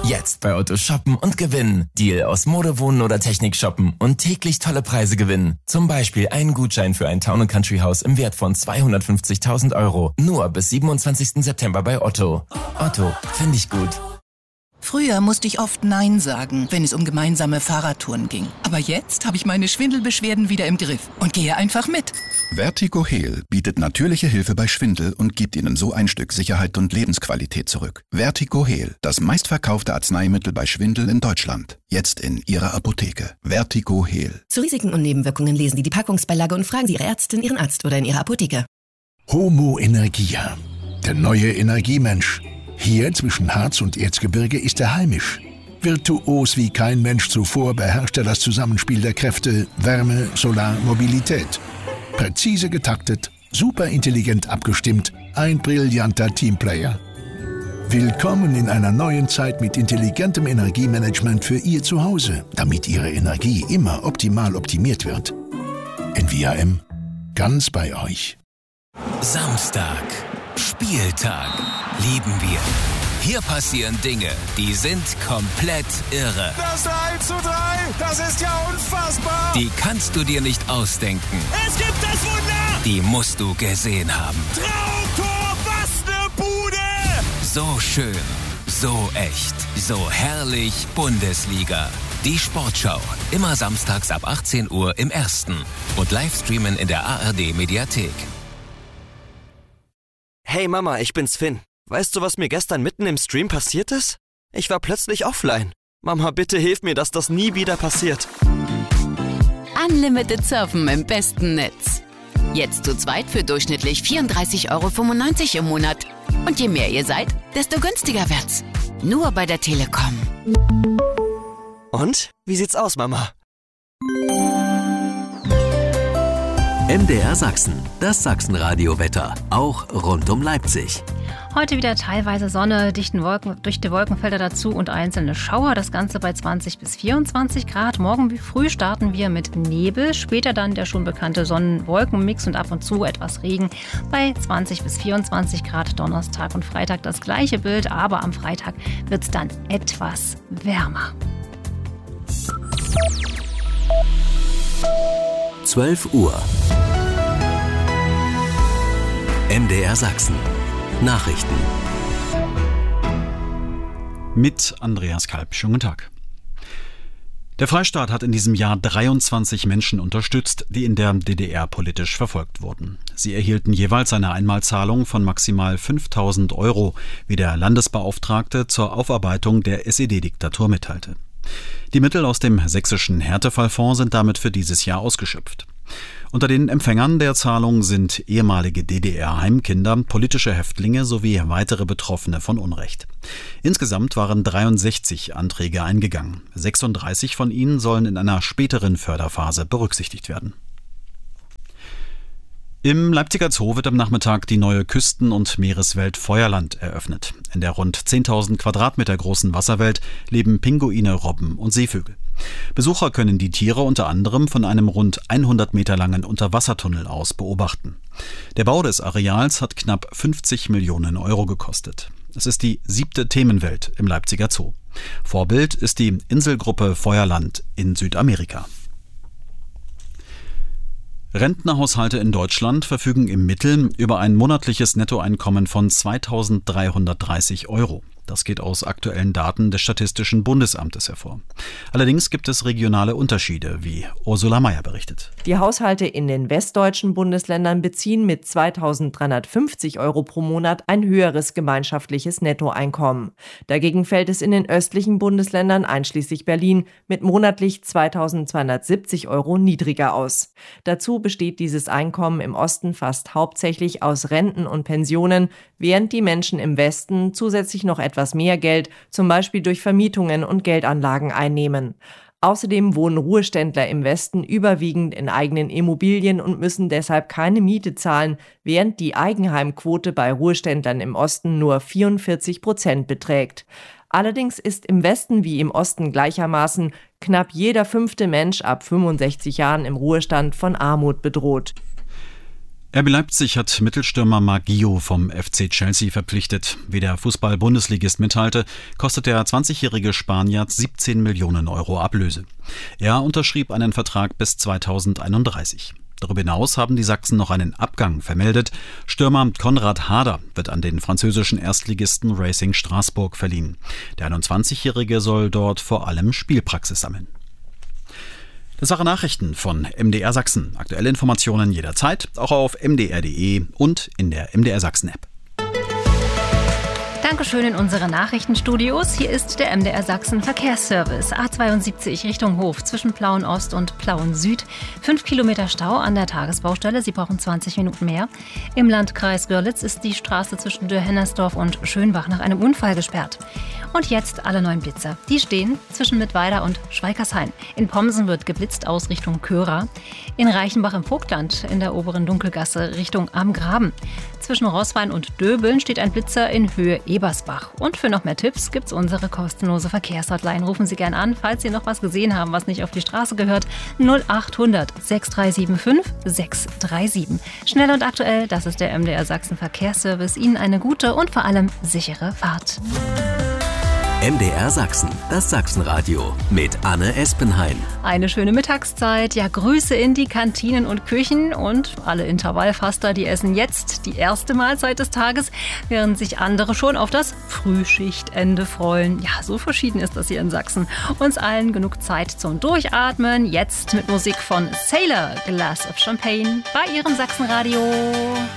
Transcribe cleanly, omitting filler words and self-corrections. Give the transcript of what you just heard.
Jetzt bei Otto shoppen und gewinnen. Deal aus Mode, Wohnen oder Technik shoppen und täglich tolle Preise gewinnen. Zum Beispiel einen Gutschein für ein Town & Country Haus im Wert von 250.000 €. Nur bis 27. September bei Otto. Otto, finde ich gut. Früher musste ich oft Nein sagen, wenn es um gemeinsame Fahrradtouren ging. Aber jetzt habe ich meine Schwindelbeschwerden wieder im Griff und gehe einfach mit. VertigoHeal bietet natürliche Hilfe bei Schwindel und gibt Ihnen so ein Stück Sicherheit und Lebensqualität zurück. VertigoHeal, das meistverkaufte Arzneimittel bei Schwindel in Deutschland. Jetzt in Ihrer Apotheke. VertigoHeal. Zu Risiken und Nebenwirkungen lesen Sie die Packungsbeilage und fragen Sie Ihre Ärztin, Ihren Arzt oder in Ihrer Apotheke. Homo Energia, der neue Energiemensch. Hier zwischen Harz und Erzgebirge ist er heimisch. Virtuos wie kein Mensch zuvor beherrscht er das Zusammenspiel der Kräfte Wärme, Solar, Mobilität. Präzise getaktet, superintelligent abgestimmt, ein brillanter Teamplayer. Willkommen in einer neuen Zeit mit intelligentem Energiemanagement für Ihr Zuhause, damit Ihre Energie immer optimal optimiert wird. NVAM, ganz bei euch. Samstag, Spieltag, lieben wir. Hier passieren Dinge, die sind komplett irre. Das 1:3, das ist ja unfassbar. Die kannst du dir nicht ausdenken. Es gibt das Wunder. Die musst du gesehen haben. Traumtor, was ne Bude. So schön, so echt, so herrlich Bundesliga. Die Sportschau, immer samstags ab 18 Uhr im Ersten und Livestreamen in der ARD Mediathek. Hey Mama, ich bin's Finn. Weißt du, was mir gestern mitten im Stream passiert ist? Ich war plötzlich offline. Mama, bitte hilf mir, dass das nie wieder passiert. Unlimited surfen im besten Netz. Jetzt zu zweit für durchschnittlich 34,95 € im Monat. Und je mehr ihr seid, desto günstiger wird's. Nur bei der Telekom. Und? Wie sieht's aus, Mama? MDR Sachsen, das Sachsenradio-Wetter, auch rund um Leipzig. Heute wieder teilweise Sonne, dichte Wolkenfelder dazu und einzelne Schauer. Das Ganze bei 20 bis 24 Grad. Morgen früh starten wir mit Nebel, später dann der schon bekannte Sonnen-Wolken-Mix und ab und zu etwas Regen bei 20 bis 24 Grad. Donnerstag und Freitag das gleiche Bild, aber am Freitag wird es dann etwas wärmer. 12 Uhr. MDR Sachsen. Nachrichten. Mit Andreas Kalb. Schönen guten Tag. Der Freistaat hat in diesem Jahr 23 Menschen unterstützt, die in der DDR politisch verfolgt wurden. Sie erhielten jeweils eine Einmalzahlung von maximal 5.000 €, wie der Landesbeauftragte zur Aufarbeitung der SED-Diktatur mitteilte. Die Mittel aus dem sächsischen Härtefallfonds sind damit für dieses Jahr ausgeschöpft. Unter den Empfängern der Zahlung sind ehemalige DDR-Heimkinder, politische Häftlinge sowie weitere Betroffene von Unrecht. Insgesamt waren 63 Anträge eingegangen. 36 von ihnen sollen in einer späteren Förderphase berücksichtigt werden. Im Leipziger Zoo wird am Nachmittag die neue Küsten- und Meereswelt Feuerland eröffnet. In der rund 10.000 Quadratmeter großen Wasserwelt leben Pinguine, Robben und Seevögel. Besucher können die Tiere unter anderem von einem rund 100 Meter langen Unterwassertunnel aus beobachten. Der Bau des Areals hat knapp 50 Millionen € gekostet. Es ist die 7. Themenwelt im Leipziger Zoo. Vorbild ist die Inselgruppe Feuerland in Südamerika. Rentnerhaushalte in Deutschland verfügen im Mittel über ein monatliches Nettoeinkommen von 2.330 €. Das geht aus aktuellen Daten des Statistischen Bundesamtes hervor. Allerdings gibt es regionale Unterschiede, wie Ursula Mayer berichtet. Die Haushalte in den westdeutschen Bundesländern beziehen mit 2.350 € pro Monat ein höheres gemeinschaftliches Nettoeinkommen. Dagegen fällt es in den östlichen Bundesländern, einschließlich Berlin, mit monatlich 2.270 € niedriger aus. Dazu besteht dieses Einkommen im Osten fast hauptsächlich aus Renten und Pensionen, während die Menschen im Westen zusätzlich noch etwas mehr Geld, zum Beispiel durch Vermietungen und Geldanlagen, einnehmen. Außerdem wohnen Ruheständler im Westen überwiegend in eigenen Immobilien und müssen deshalb keine Miete zahlen, während die Eigenheimquote bei Ruheständlern im Osten nur 44% beträgt. Allerdings ist im Westen wie im Osten gleichermaßen knapp jeder 5. Mensch ab 65 Jahren im Ruhestand von Armut bedroht. RB Leipzig hat Mittelstürmer Marc Guillot vom FC Chelsea verpflichtet. Wie der Fußball-Bundesligist mitteilte, kostet der 20-jährige Spanier 17 Millionen Euro Ablöse. Er unterschrieb einen Vertrag bis 2031. Darüber hinaus haben die Sachsen noch einen Abgang vermeldet. Stürmer Konrad Harder wird an den französischen Erstligisten Racing Straßburg verliehen. Der 21-jährige soll dort vor allem Spielpraxis sammeln. Das waren Nachrichten von MDR Sachsen. Aktuelle Informationen jederzeit, auch auf mdr.de und in der MDR Sachsen-App. Dankeschön in unsere Nachrichtenstudios. Hier ist der MDR Sachsen Verkehrsservice. A72 Richtung Hof zwischen Plauen Ost und Plauen Süd. 5 Kilometer Stau an der Tagesbaustelle. Sie brauchen 20 Minuten mehr. Im Landkreis Görlitz ist die Straße zwischen Dürr-Hennersdorf und Schönbach nach einem Unfall gesperrt. Und jetzt alle neuen Blitzer. Die stehen zwischen Mittweida und Schweikershain. In Pomsen wird geblitzt aus Richtung Köra. In Reichenbach im Vogtland in der oberen Dunkelgasse Richtung Am Graben. Zwischen Roßwein und Döbeln steht ein Blitzer in Höhe Ebersbach. Und für noch mehr Tipps gibt's unsere kostenlose Verkehrshotline. Rufen Sie gern an, falls Sie noch was gesehen haben, was nicht auf die Straße gehört. 0800 6375 637. Schnell und aktuell, das ist der MDR Sachsen Verkehrsservice. Ihnen eine gute und vor allem sichere Fahrt. MDR Sachsen, das Sachsenradio mit Anne Espenhain. Eine schöne Mittagszeit. Ja, Grüße in die Kantinen und Küchen und alle Intervallfaster, die essen jetzt die erste Mahlzeit des Tages, während sich andere schon auf das Frühschichtende freuen. Ja, so verschieden ist das hier in Sachsen. Uns allen genug Zeit zum Durchatmen. Jetzt mit Musik von Sailor, Glass of Champagne bei Ihrem Sachsenradio.